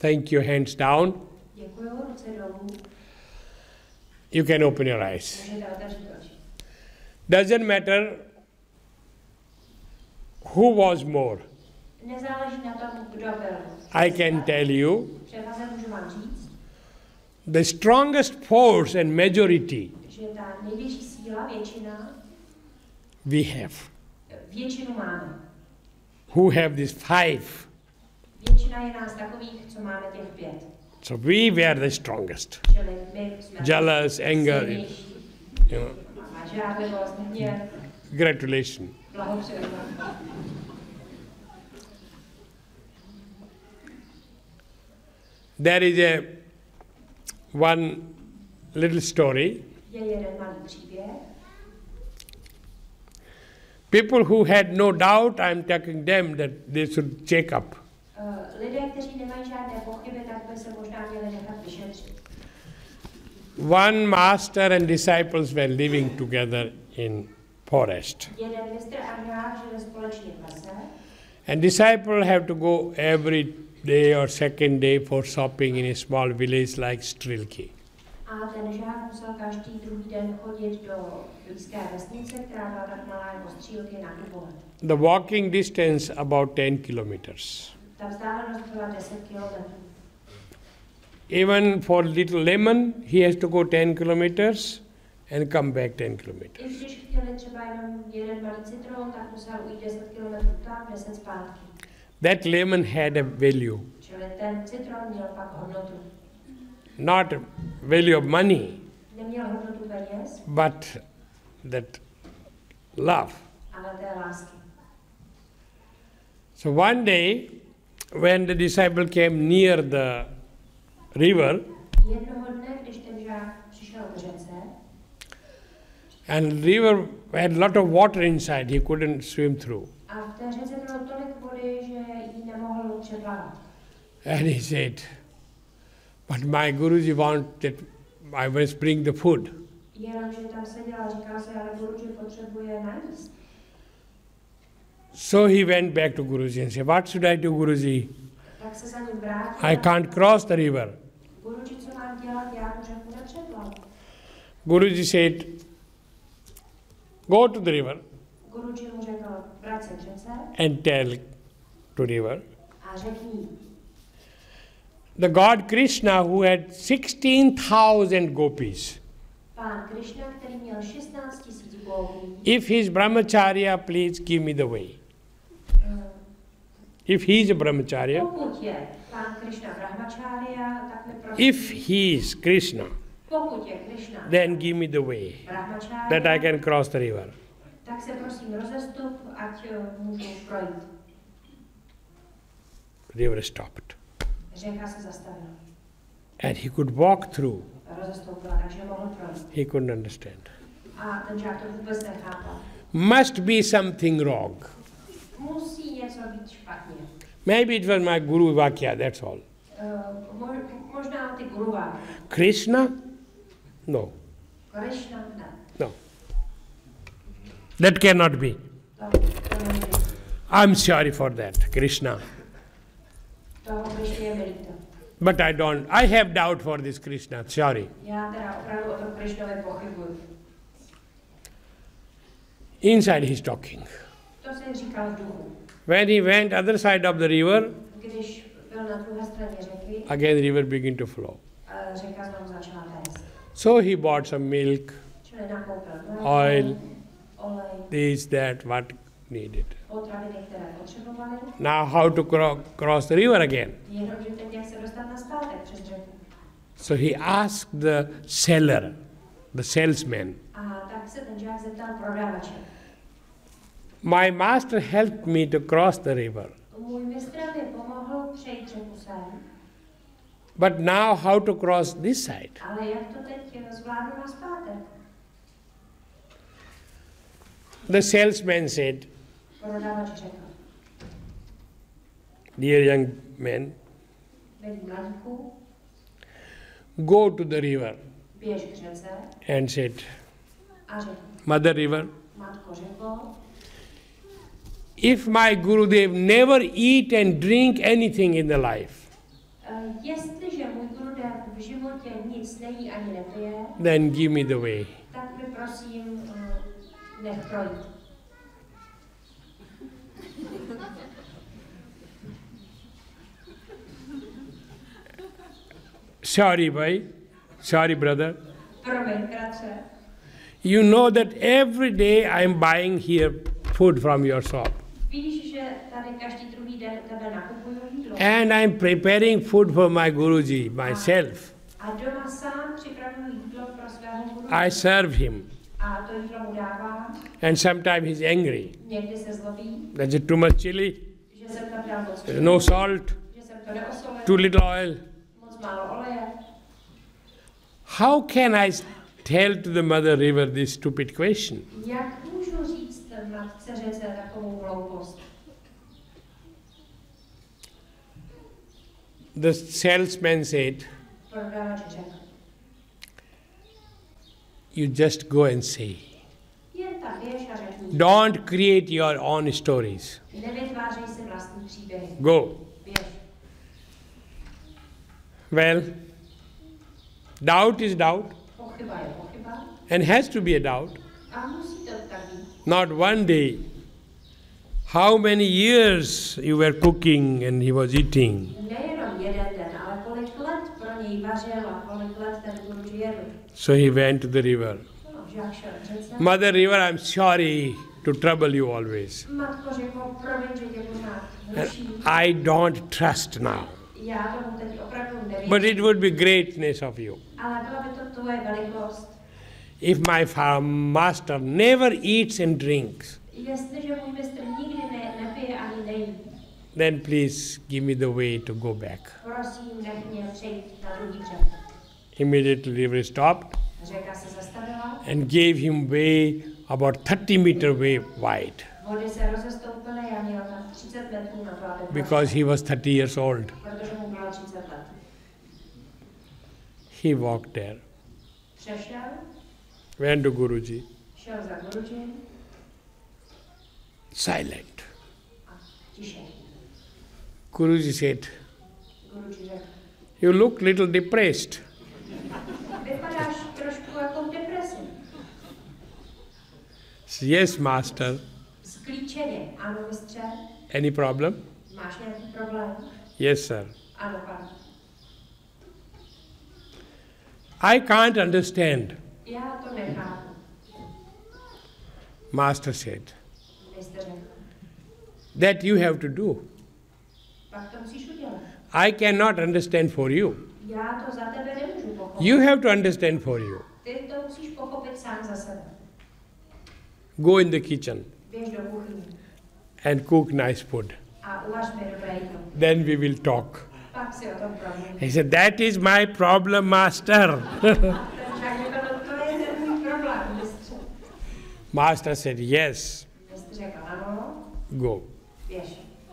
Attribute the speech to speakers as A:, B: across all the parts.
A: Thank you, hands down.
B: Děkuju, ruce dolů.
A: You can open your eyes.
B: Můžete otevřít oči.
A: Doesn't matter who was more.
B: Nezáleží na tom, kdo byl.
A: I can tell you,
B: Převaze můžu vám říct,
A: the strongest force and majority
B: že ta největší síla, většina,
A: we have.
B: většinu máme.
A: Who have these 5.
B: Většina je nás takových, co máme těch 5.
A: So we were the strongest.
B: Čili my jsme
A: Jealous, anger,
B: silnější.
A: you know.
B: A žádlivost, hněv,
A: Congratulations.
B: blahopřeji vám.
A: There is one little story.
B: Je jeden malý příběh.
A: People who had no doubt, I'm telling them that they should check up.
B: Lidé, kteří nemají žádné pochyby, tak by se možná měli nechat vyšetřit.
A: One master and disciples were living together in forest.
B: Jeden mistr a žák žili společně v lese.
A: And disciple have to go every day or second day for shopping in a small village like Strilki.
B: A ten žák musel každý druhý den chodit do blízké vesnice, která byla tak malá jako Střílky, nakupovat.
A: The walking distance about 10 kilometers.
B: Ta vzdálenost byla 10 kilometrů.
A: Even for little lemon, he has to go 10 kilometers and come back 10 kilometers.
B: I když chtěli třeba jenom jeden malý citron, tak musel ujít 10 kilometrů tam, 10 zpátky.
A: That lemon had a value,
B: Čili ten citron měl pak hodnotu.
A: not value of money,
B: Neměl hodnotu peněz,
A: but that love.
B: ale té lásky.
A: So one day, when the disciple came near the river,
B: Jednoho dne, když ten žák přišel k řece,
A: and river had a lot of water inside, he couldn't swim through.
B: a v té řece bylo tolik vody, že ji nemohl přeplavat.
A: And he said, but my Guruji wanted, I must bring the food.
B: Jenomže tam seděl a říkal se, ale Guruji potřebuje najíst.
A: So he went back to Guruji and said, what should I do, Guruji?
B: Tak se za ním vrátil.
A: I can't cross the river.
B: Guruji, co mám dělat, já tu řeku nepřeplavu.
A: Guruji said, go to the river
B: Guruji mu řekl, vrať se k řece
A: and tell to river.
B: a řekni,
A: The God Krishna, who had 16,000 gopis,
B: pán Krišna, který měl 16 000 gopí,
A: if he is brahmacharya, please give me the way. If he is a brahmacharya,
B: pokud je pán Krišna brahmacharya, tak mi prosím,
A: if he is Krishna,
B: pokud je Krišna
A: then give me the way
B: brahmacharya,
A: that I can cross the river.
B: tak se prosím rozestup, ať můžu projít.
A: River stopped.
B: Řeka se zastavila.
A: And he could walk through.
B: Rozestoupila, takže mohl projít.
A: He couldn't understand.
B: A ten žák to vůbec nechápal.
A: Must be something wrong.
B: Musí něco být špatně.
A: Maybe it was my Guru Vakya, that's all.
B: Možná ty guruváky.
A: Krishna? No.
B: Krišna, ne.
A: No. That cannot be.
B: To nemůže.
A: I'm sorry for that, Krishna.
B: Toho Krišně je mi líto.
A: But I have doubt for this Krishna, sorry.
B: Já teda opravdu o tom Krišnovi pochybuju.
A: Inside he's talking.
B: To jsem říkal v duchu.
A: When he went other side of the river,
B: Když byl na druhé straně řeky,
A: again the river began to flow.
B: řeka znovu začala téct.
A: So he bought some milk,
B: Čili nakoupil mléko,
A: oil,
B: olej,
A: this, that, what needed.
B: potraviny, které potřebovali.
A: Now how to cross the river again?
B: Jenomže teď jak se dostat nazpátek přes řeku.
A: So he asked the seller, the salesman,
B: A tak se ten žák zeptal prodavače.
A: my master helped me to cross the river.
B: Můj mistr mi pomohl přejít řeku sem,
A: But now how to cross this side?
B: ale jak to teď zvládnu nazpátek?
A: The salesman said,
B: Prodavač řekl,
A: dear young man,
B: milý mladíku,
A: go to the river.
B: běž k řece
A: And said,
B: a řekl,
A: Mother River,
B: matko řeko,
A: if my Gurudev never eat and drink anything in the life,
B: jestliže můj Gurudev v životě nic nejí ani nepije,
A: then give me the way.
B: tak mi prosím nech projít.
A: Sorry, boy. Sorry, brother.
B: Promiň, bratře.
A: You know that every day I am buying here food from your shop.
B: Víš, že tady každý druhý den u tebe nakupuju jídlo.
A: And I am preparing food for my Guruji, myself.
B: A doma sám připravuju jídlo pro svého Guru.
A: I serve him.
B: A to jídlo mu dávám.
A: And sometimes he's angry.
B: Někdy se zlobí,
A: There's too much chili,
B: že jsem tam dal moc
A: there's no salt,
B: že jsem to neosolil,
A: too little oil.
B: moc málo oleje.
A: How can I tell to the mother river this stupid question?
B: Jak můžu říct matce řece takovou hloupost?
A: The salesman said,
B: Prodavač řekl,
A: you just go and say.
B: jen tak běž a řekni.
A: Don't create your own stories.
B: Nevytvářej si vlastní příběhy.
A: Go.
B: Běž.
A: Well, doubt is doubt
B: Pochyba je pochyba.
A: and has to be a doubt.
B: A musí to tak být.
A: Not one day. How many years you were cooking and he was eating?
B: Nejenom jeden den, ale kolik let pro něj vařil a kolik let ten Guruji jedl.
A: So he went to the river.
B: No, žák šel k řece.
A: Mother river, I'm sorry to trouble you always.
B: Matko řekl, promiň, že tě pořád ruší.
A: I don't trust now.
B: Já tomu teď opravdu nevím.
A: But it would be greatness of you.
B: Ale byla by to tvoje velikost.
A: If my master never eats and drinks,
B: Jestliže můj mistr nikdy nepije ani nejí,
A: then please give me the way to go back.
B: prosím, nech mě přejít na druhý břeh.
A: Immediately river stopped
B: Řeka se zastavila,
A: and gave him way about 30 meter way wide
B: vody se rozestoupily a měla tam 30 metrů na to, aby prošel,
A: because he was 30 years old.
B: protože mu bylo 30 let.
A: He walked there,
B: Přešel,
A: went to Guruji,
B: šel za Guruji
A: silent.
B: a tiše.
A: Guruji said,
B: Guruji řekl,
A: you look little depressed.
B: vypadáš trošku jako v depresi.
A: Yes, master.
B: Sklíčeně, ano, mistře,
A: Any problem?
B: máš nějaký problém?
A: Yes, sir.
B: Ano, pane.
A: I can't understand.
B: Já to nechápu,
A: Master said,
B: mistr řekl.
A: that you have to do.
B: Pak to musíš udělat.
A: I cannot understand for you.
B: Já to za tebe nemůžu pochopit.
A: You have to understand for you.
B: Ty to musíš pochopit sám za sebe.
A: Go in the kitchen
B: Běž do kuchyně
A: and cook nice food.
B: a uvař mi dobré jídlo.
A: Then we will talk.
B: Pak si o tom promluvíme.
A: He said, that is my problem, master.
B: Ten žák řekl, no to je ten můj problém, mistře.
A: Master said, yes,
B: Mistr řekl, ano,
A: go.
B: běž.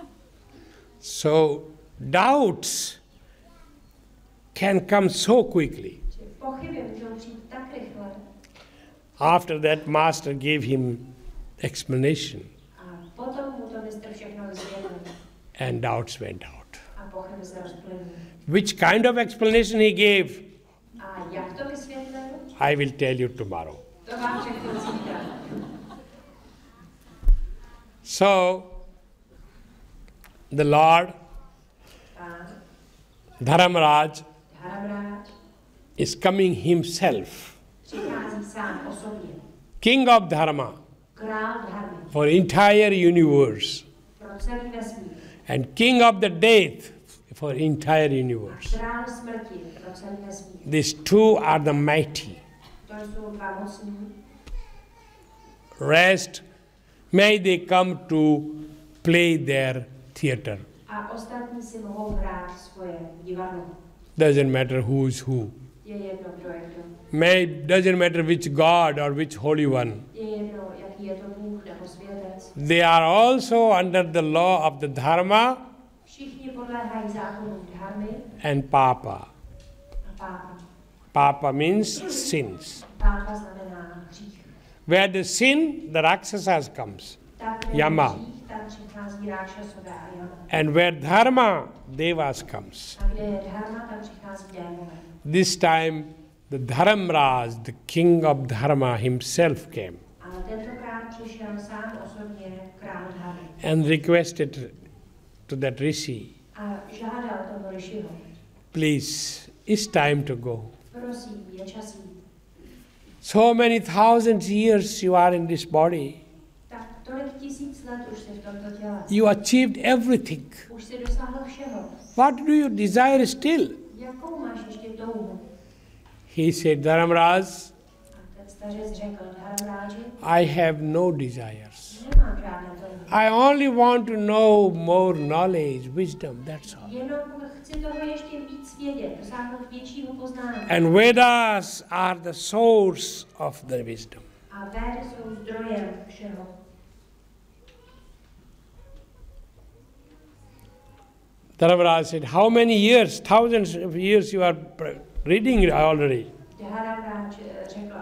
A: So doubts can come so quickly.
B: Že pochyby můžou přijít tak rychle.
A: After that, master gave him explanation
B: A potom mu to mistr všechno vysvětlil.
A: and doubts went out.
B: A pochyby se rozplynuly.
A: Which kind of explanation he gave,
B: A jak to vysvětlil?
A: I will tell you tomorrow.
B: To vám řeknu zítra.
A: So, the Lord,
B: Pán
A: Dharamraj,
B: Dharamráj
A: is coming himself,
B: přichází sám o sobě.
A: King of Dharma,
B: Král Dharmy
A: for entire universe,
B: pro celý vesmír.
A: and King of the Death, for entire universe.
B: Král smrti pro celý vesmír.
A: These two are the mighty.
B: To jsou dva mocní.
A: Rest, may they come to play their theater.
B: A ostatní si mohou hrát svoje divadlo.
A: Doesn't matter who is who.
B: Je jedno, kdo je kdo.
A: Doesn't matter which God or which Holy One.
B: Je jedno, jaký je to Bůh nebo světec.
A: They are also under the law of the Dharma
B: Všichni podléhají zákonům Dharmy
A: and Papa.
B: a pápa.
A: Papa means sins.
B: Pápa znamená hřích.
A: Where the sin, the Rakshasas comes.
B: Tam, kde je
A: Yama.
B: hřích, tam přichází Rákšasové a Yama.
A: And where dharma, devas comes.
B: A kde je dharma, tam přichází démové.
A: This time the Dharamraj, the king of dharma himself came
B: Ale tentokrát přišel sám osobně král Dharmy
A: and requested to that rishi,
B: a žádal toho Rishiho.
A: please, it's time to go.
B: Prosím, je čas jít.
A: So many thousands years you are in this body.
B: Tak tolik tisíc let už jsi v tomto těle.
A: You achieved everything.
B: Už jsi dosáhl všeho.
A: What do you desire still?
B: Jakou máš ještě touhu?
A: He said, Dharamraj,
B: A ten stařec řekl Dharamráži,
A: I have no desires.
B: nemám žádné touhy.
A: I only want to know more knowledge, wisdom, that's all.
B: Jenom chci toho ještě víc vědět, dosáhnout většího poznání.
A: And Vedas are the source of the wisdom.
B: A Védy jsou zdrojem všeho.
A: Dharamraj said, how many years, thousands of years you are reading already?
B: Dharamráž řekl,